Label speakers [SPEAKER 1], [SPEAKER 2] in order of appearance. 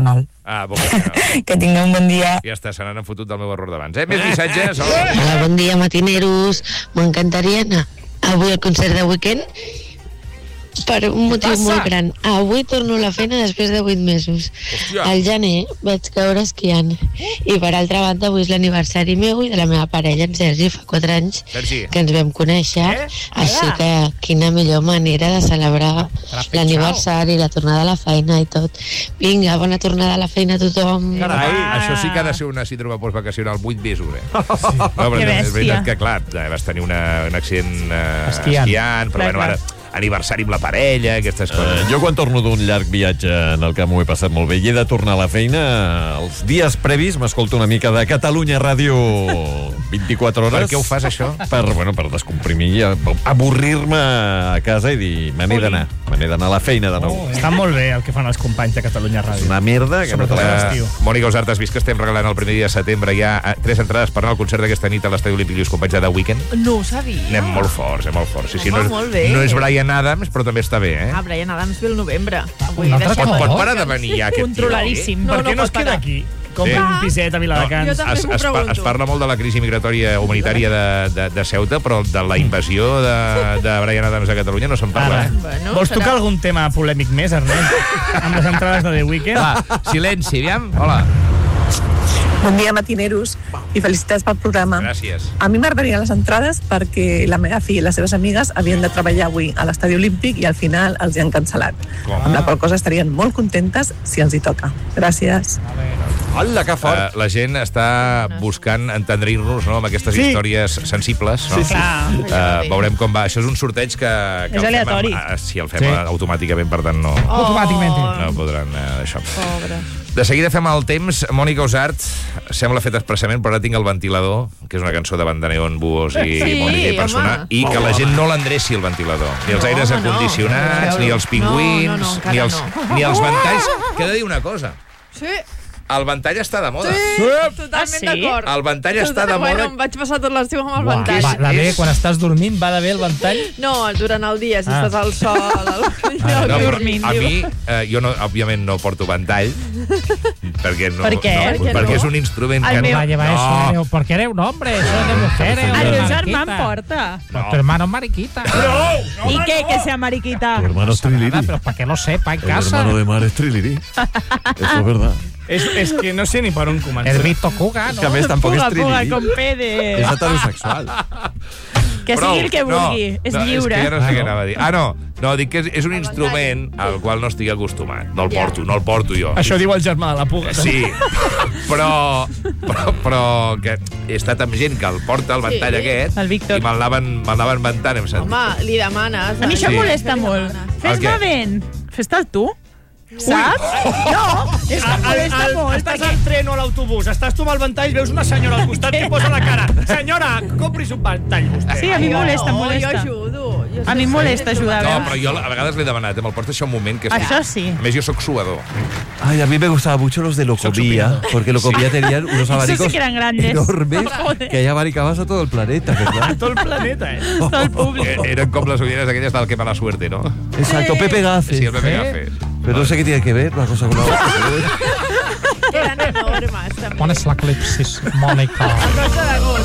[SPEAKER 1] vocacional.
[SPEAKER 2] Vocacional.
[SPEAKER 1] Que tingueu un bon dia.
[SPEAKER 2] Ja està, se n'han fotut del meu error d'abans. Més missatges?
[SPEAKER 3] Hola, bon dia, matineros. M'encantaria anar avui al concert de Weekend per un motiu molt gran. Avui torno a la feina després de 8 mesos.
[SPEAKER 2] Hòstia.
[SPEAKER 3] Al gener vaig caure esquiant. I per altra banda, avui és l'aniversari meu i de la meva parella, en Sergi, fa 4 anys
[SPEAKER 2] Sergi.
[SPEAKER 3] que ens vam conèixer. Així que quina millor manera de celebrar l'aniversari, la tornada a la feina i tot. Vinga, bona tornada a la feina a tothom.
[SPEAKER 2] Carai, això sí que ha de ser una síndrome postvacacional 8 mesos, No, però és veritat que, clar, vas tenir un accident esquiant, però bueno, ara aniversari amb la parella, aquestes coses.
[SPEAKER 4] Jo quan torno d'un llarg viatge en el que m'ho he passat molt bé i he de tornar a la feina, els dies previs m'escolto una mica de Catalunya Ràdio 24 hores.
[SPEAKER 2] Per què ho fas, això?
[SPEAKER 4] Per descomprimir i avorrir-me a casa i dir, me n'he d'anar a la feina de nou.
[SPEAKER 5] Està molt bé el que fan els companys de Catalunya Ràdio.
[SPEAKER 4] És una merda que no te la...
[SPEAKER 2] Mònica Usart, has vist que estem regalant el primer dia de setembre ja 3 entrades per anar al concert d'aquesta nit a l'Estadi Olímpic i els companys de The Weeknd?
[SPEAKER 6] No ho sabia.
[SPEAKER 2] Anem molt forts, molt forts. Sí,
[SPEAKER 6] molt bé.
[SPEAKER 2] No és Brian Adams, però també està bé,
[SPEAKER 6] Brian Adams ve el novembre.
[SPEAKER 2] Pot parar de venir ja aquest tio?
[SPEAKER 6] Controladíssim.
[SPEAKER 5] Per què no es queda aquí? Compra un piset a Viladecans.
[SPEAKER 2] Es parla molt de la crisi migratòria humanitària de Ceuta, però de la invasió de Brian Adams a Catalunya no se'n parla,
[SPEAKER 5] Vols tocar algun tema polèmic més, Ernest? Amb les entrades de The Weeknd?
[SPEAKER 2] Va, silenci, aviam. Hola.
[SPEAKER 7] Bon dia, matineros, i felicitats pel programa.
[SPEAKER 2] Gràcies.
[SPEAKER 7] A mi m'agradarien les entrades perquè la meva filla i les seves amigues havien de treballar avui a l'Estadi Olímpic i al final els hi han cancel·lat. Amb la qual cosa estarien molt contentes si els hi toca. Gràcies.
[SPEAKER 4] Hola, que fort.
[SPEAKER 2] La gent està buscant entendrir-nos, amb aquestes històries sensibles. Veurem com va. Això és un sorteig que
[SPEAKER 6] és aleatori.
[SPEAKER 2] Si el fem automàticament, per tant no podran això.
[SPEAKER 6] Pobres.
[SPEAKER 2] De seguida fem el temps. Mònica Usart, sembla fet expressament, però ara tinc el ventilador, que és una cançó de Bandaneón, Buos i Mònica i Persona, i que la gent no l'endreci, el ventilador. Ni els aires acondicionats, ni els pingüins, ni els ventalls. Que he de dir una cosa.
[SPEAKER 6] Sí.
[SPEAKER 2] El ventall està de moda.
[SPEAKER 6] Sí, totalment d'acord.
[SPEAKER 2] El ventall està de moda.
[SPEAKER 6] Bueno, em vaig passar tot l'estiu amb el ventall.
[SPEAKER 5] Va bé, quan estàs dormint, va de bé el ventall?
[SPEAKER 6] No, durant el dia, si estàs al sol, dormint.
[SPEAKER 2] A mi, jo òbviament no porto ventall, perquè
[SPEAKER 6] Per què?
[SPEAKER 2] Perquè és un instrument que
[SPEAKER 1] No, porque eres un hombre, eso es de mujeres.
[SPEAKER 6] El meu germà em porta.
[SPEAKER 1] Tu hermano es mariquita.
[SPEAKER 6] ¿Y qué? Que sea mariquita.
[SPEAKER 4] Tu hermano es Triliri.
[SPEAKER 1] Pero para que lo sepa en
[SPEAKER 4] El
[SPEAKER 1] casa.
[SPEAKER 4] hermano de Mar es Triliri. Eso es verdad.
[SPEAKER 5] És que no sé ni per on començar.
[SPEAKER 1] El Vito Cuga,
[SPEAKER 4] És que a més tampoc és Triliri.
[SPEAKER 6] con P de...
[SPEAKER 4] És heterosexual.
[SPEAKER 6] Que sigui el que vulgui, és lliure.
[SPEAKER 2] És que ja no sé què anava a dir. No, dic que és un instrument al qual no estic acostumat. No el porto jo.
[SPEAKER 5] Això diu el germà de la Puga.
[SPEAKER 2] Sí, però que he estat amb gent que el porta, el ventall aquest,
[SPEAKER 6] el Víctor.
[SPEAKER 2] i me'l anaven ventant, hem sentit.
[SPEAKER 6] Home, li demanes.
[SPEAKER 8] A mi això em molesta molt. Fes-me vent. Fes-te'l tu. Saps? No, és que em molesta molt.
[SPEAKER 5] Estàs al tren o a l'autobús, estàs tu amb el ventall, veus una senyora al costat que posa la cara. Senyora, compris un ventall, vostè.
[SPEAKER 8] Sí, a mi em molesta,
[SPEAKER 6] Jo ajudo.
[SPEAKER 8] A mi em molesta ajudar.
[SPEAKER 2] No, però jo a vegades l'he demanat, me'l porta això un moment. Que
[SPEAKER 8] Això sí.
[SPEAKER 2] A més, jo sóc suador.
[SPEAKER 4] Ay, a mí me gustaban mucho los de Locomía, porque Locomía tenían unos abanicos
[SPEAKER 8] Esos sí que eran grandes.
[SPEAKER 4] enormes que ahí abanicabas a todo el planeta, ¿verdad?
[SPEAKER 5] Tot el planeta,
[SPEAKER 8] Tot el públic.
[SPEAKER 2] Eren com les ulleres aquelles del que mala suerte, ¿no?
[SPEAKER 4] Exacto, Pepe Gafes.
[SPEAKER 2] Sí, el Pepe Gafes.
[SPEAKER 4] Pero no sé qué tiene que ver una cosa con la otra.
[SPEAKER 6] Eren enormes, també.
[SPEAKER 1] Quan és l'eclipsis, Mònica?
[SPEAKER 6] El 12 d'agost.